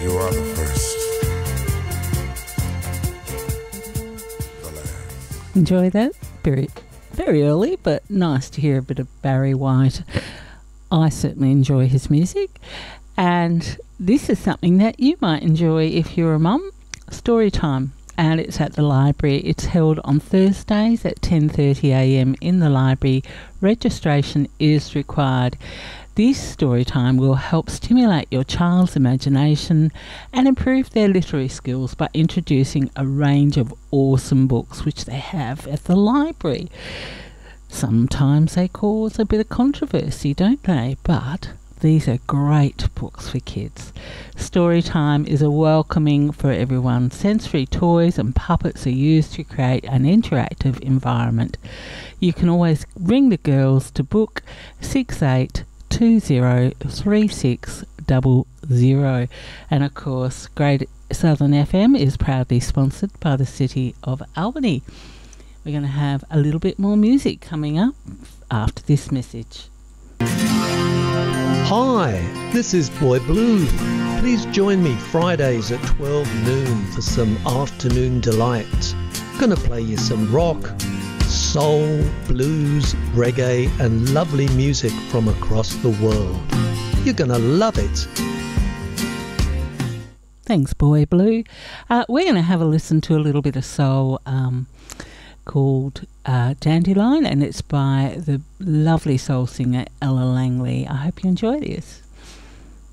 You are the first, the last. Enjoy that? Very, very early, but nice to hear a bit of Barry White. I certainly enjoy his music, and this is something that you might enjoy if you're a mum. Story time, and it's at the library. It's held on Thursdays at 10:30 a.m. in the library. Registration is required. This story time will help stimulate your child's imagination and improve their literary skills by introducing a range of awesome books which they have at the library. Sometimes they cause a bit of controversy, don't they? But these are great books for kids. Storytime is a welcoming for everyone. Sensory toys and puppets are used to create an interactive environment. You can always ring the girls to book 68203600. And of course, Great Southern FM is proudly sponsored by the City of Albany. We're going to have a little bit more music coming up after this message. Hi, this is Boy Blue. Please join me Fridays at 12 noon for some afternoon delight. Gonna play you some rock, soul, blues, reggae and lovely music from across the world. You're gonna love it. Thanks, Boy Blue. We're going to have a listen to a little bit of soul called Dandelion, and it's by the lovely soul singer Ella Langley. I hope you enjoy this.